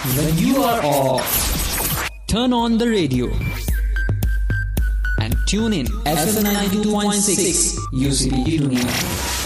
When you are off, turn on the radio and tune in FM 92.6 UCB Dunia.